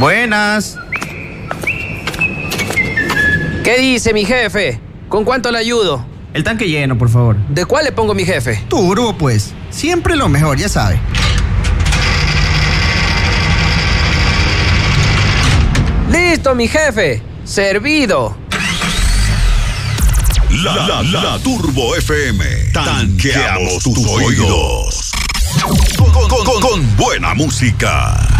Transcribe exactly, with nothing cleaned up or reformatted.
Buenas. ¿Qué dice mi jefe? ¿Con cuánto le ayudo? El tanque lleno, por favor. ¿De cuál le pongo mi jefe? Turbo, pues. Siempre lo mejor, ya sabe. ¡Listo, mi jefe! ¡Servido! La, la, la Turbo F M. Tanqueamos tus oídos. Con, con, con, con buena música.